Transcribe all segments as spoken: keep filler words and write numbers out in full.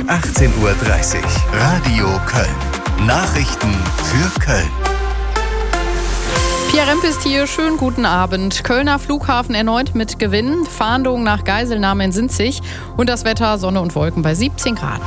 achtzehn Uhr dreißig. Radio Köln. Nachrichten für Köln. Pia Remp ist hier. Schönen guten Abend. Kölner Flughafen erneut mit Gewinn. Fahndung nach Geiselnahme in Sinzig. Und das Wetter, Sonne und Wolken bei siebzehn Grad.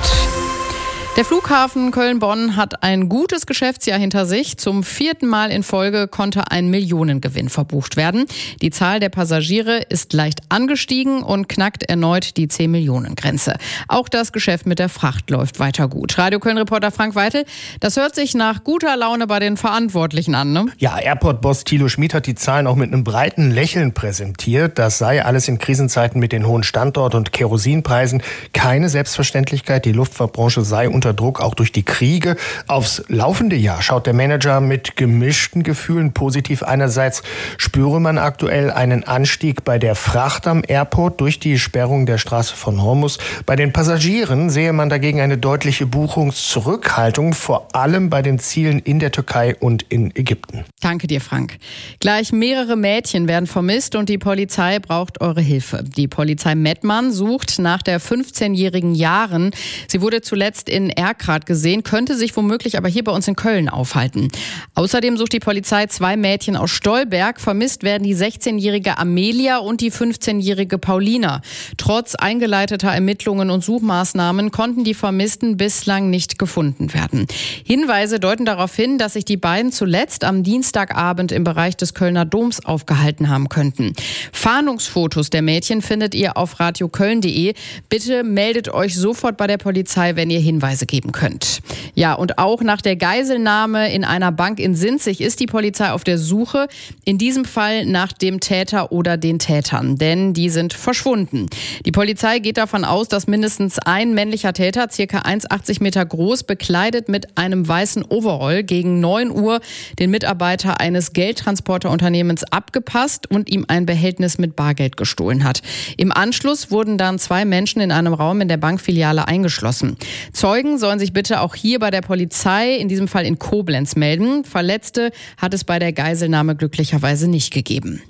Der Flughafen Köln-Bonn hat ein gutes Geschäftsjahr hinter sich. Zum vierten Mal in Folge konnte ein Millionengewinn verbucht werden. Die Zahl der Passagiere ist leicht angestiegen und knackt erneut die zehn-Millionen-Grenze. Auch das Geschäft mit der Fracht läuft weiter gut. Radio Köln-Reporter Frank Weitel, das hört sich nach guter Laune bei den Verantwortlichen an, ne? Ja, Airport-Boss Thilo Schmid hat die Zahlen auch mit einem breiten Lächeln präsentiert. Das sei alles in Krisenzeiten mit den hohen Standort- und Kerosinpreisen keine Selbstverständlichkeit. Die Luftfahrtbranche sei unter Druck, auch durch die Kriege. Aufs laufende Jahr schaut der Manager mit gemischten Gefühlen positiv. Einerseits spüre man aktuell einen Anstieg bei der Fracht am Airport durch die Sperrung der Straße von Hormuz. Bei den Passagieren sehe man dagegen eine deutliche Buchungszurückhaltung, vor allem bei den Zielen in der Türkei und in Ägypten. Danke dir, Frank. Gleich mehrere Mädchen werden vermisst und die Polizei braucht eure Hilfe. Die Polizei Mettmann sucht nach der fünfzehnjährigen Yaren. Sie wurde zuletzt in Erkrath gesehen, könnte sich womöglich aber hier bei uns in Köln aufhalten. Außerdem sucht die Polizei zwei Mädchen aus Stolberg. Vermisst werden die sechzehnjährige Amelia und die fünfzehnjährige Paulina. Trotz eingeleiteter Ermittlungen und Suchmaßnahmen konnten die Vermissten bislang nicht gefunden werden. Hinweise deuten darauf hin, dass sich die beiden zuletzt am Dienstagabend im Bereich des Kölner Doms aufgehalten haben könnten. Fahndungsfotos der Mädchen findet ihr auf radio köln punkt de. Bitte meldet euch sofort bei der Polizei, wenn ihr Hinweise geben könnt. Ja, und auch nach der Geiselnahme in einer Bank in Sinzig ist die Polizei auf der Suche. In diesem Fall nach dem Täter oder den Tätern, denn die sind verschwunden. Die Polizei geht davon aus, dass mindestens ein männlicher Täter, circa eins Komma achtzig Meter groß, bekleidet mit einem weißen Overall, gegen neun Uhr den Mitarbeiter eines Geldtransporterunternehmens abgepasst und ihm ein Behältnis mit Bargeld gestohlen hat. Im Anschluss wurden dann zwei Menschen in einem Raum in der Bankfiliale eingeschlossen. Zeugen sollen sich bitte auch hier bei der Polizei, in diesem Fall in Koblenz, melden. Verletzte hat es bei der Geiselnahme glücklicherweise nicht gegeben.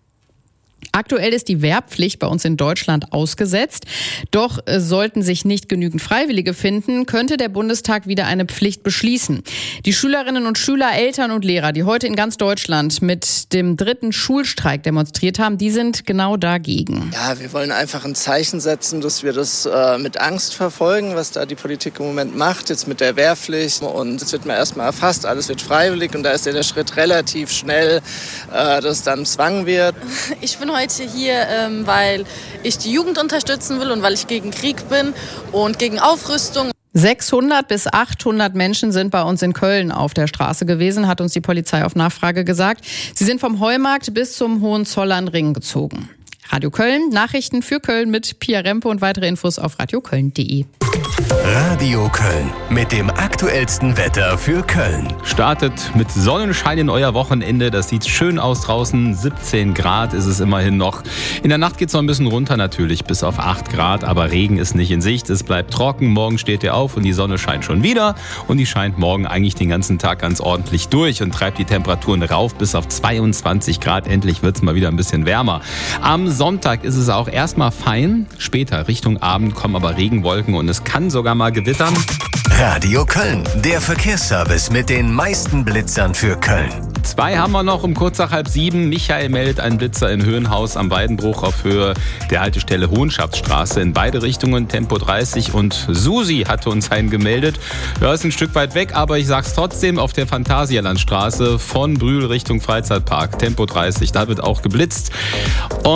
Aktuell ist die Wehrpflicht bei uns in Deutschland ausgesetzt. Doch sollten sich nicht genügend Freiwillige finden, könnte der Bundestag wieder eine Pflicht beschließen. Die Schülerinnen und Schüler, Eltern und Lehrer, die heute in ganz Deutschland mit dem dritten Schulstreik demonstriert haben, die sind genau dagegen. Ja, wir wollen einfach ein Zeichen setzen, dass wir das äh, mit Angst verfolgen, was da die Politik im Moment macht, jetzt mit der Wehrpflicht. Und es wird mal erstmal erfasst, alles wird freiwillig und da ist ja der Schritt relativ schnell, äh, dass es dann Zwang wird. Ich bin heute hier, ähm, weil ich die Jugend unterstützen will und weil ich gegen Krieg bin und gegen Aufrüstung. sechshundert bis achthundert Menschen sind bei uns in Köln auf der Straße gewesen, hat uns die Polizei auf Nachfrage gesagt. Sie sind vom Heumarkt bis zum Hohenzollernring gezogen. Radio Köln, Nachrichten für Köln mit Pia Rempe und weitere Infos auf radio köln punkt de. Radio Köln mit dem aktuellsten Wetter für Köln. Startet mit Sonnenschein in euer Wochenende. Das sieht schön aus draußen. siebzehn Grad ist es immerhin noch. In der Nacht geht es noch ein bisschen runter natürlich, bis auf acht Grad. Aber Regen ist nicht in Sicht. Es bleibt trocken. Morgen steht ihr auf und die Sonne scheint schon wieder. Und die scheint morgen eigentlich den ganzen Tag ganz ordentlich durch und treibt die Temperaturen rauf bis auf zweiundzwanzig Grad. Endlich wird es mal wieder ein bisschen wärmer. Am Sonntag ist es auch erstmal fein. Später Richtung Abend kommen aber Regenwolken und es kann sogar mal gewittern. Radio Köln, der Verkehrsservice mit den meisten Blitzern für Köln. Zwei haben wir noch um kurz nach halb sieben. Michael meldet einen Blitzer in Höhenhaus am Weidenbruch auf Höhe der Haltestelle Hohenschaftsstraße. In beide Richtungen Tempo dreißig und Susi hatte uns einen gemeldet. Ja, ist ein Stück weit weg, aber ich sag's trotzdem, auf der Phantasialandstraße von Brühl Richtung Freizeitpark. Tempo dreißig, da wird auch geblitzt. Und